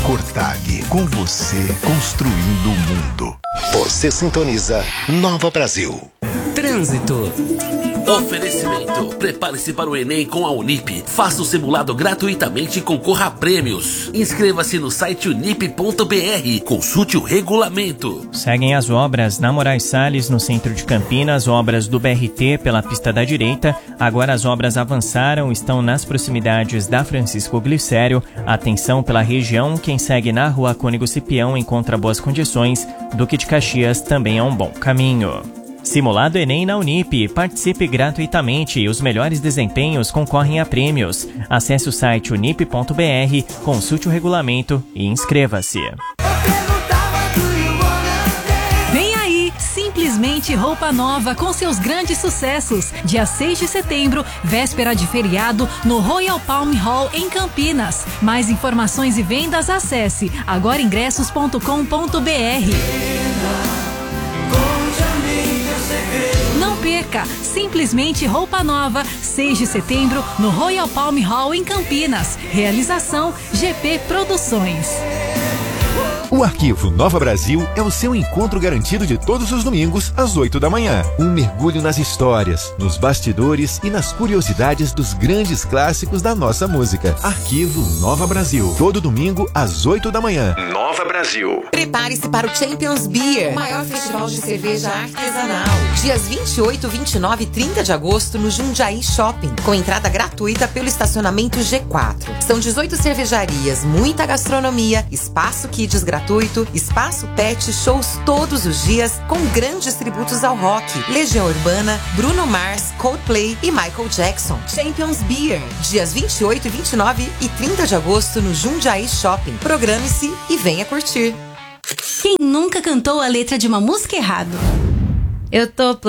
Cortag, com você construindo o mundo. Você sintoniza Nova Brasil. Trânsito. Oferecimento. Prepare-se para o Enem com a Unip. Faça o simulado gratuitamente e concorra a prêmios. Inscreva-se no site unip.br. Consulte o regulamento. Seguem as obras na Moraes Salles, no centro de Campinas, obras do BRT pela pista da direita. Agora as obras avançaram, estão nas proximidades da Francisco Glicério. Atenção pela região, quem segue na rua Cônego Cipião encontra boas condições. Duque de Caxias também é um bom caminho. Simulado Enem na Unip. Participe gratuitamente e os melhores desempenhos concorrem a prêmios. Acesse o site unip.br, consulte o regulamento e inscreva-se. Vem aí, Simplesmente Roupa Nova com seus grandes sucessos. Dia 6 de setembro, véspera de feriado, no Royal Palm Hall em Campinas. Mais informações e vendas, acesse agoraingressos.com.br. Não perca! Simplesmente Roupa Nova, 6 de setembro, no Royal Palm Hall em Campinas. Realização GP Produções. O Arquivo Nova Brasil é o seu encontro garantido de todos os domingos, às 8 da manhã. Um mergulho nas histórias, nos bastidores e nas curiosidades dos grandes clássicos da nossa música. Arquivo Nova Brasil. Todo domingo, às 8 da manhã. Nova Brasil. Prepare-se para o Champions Beer, o maior festival de cerveja artesanal. Dias 28, 29 e 30 de agosto, no Jundiaí Shopping, com entrada gratuita pelo estacionamento G4. São 18 cervejarias, muita gastronomia, espaço kids gratuito, espaço pet, shows todos os dias, com grandes tributos ao rock, Legião Urbana, Bruno Mars, Coldplay e Michael Jackson. Champions Beer, dias 28, 29 e 30 de agosto, no Jundiaí Shopping. Programe-se e venha curtir. Quem nunca cantou a letra de uma música errado? Eu tô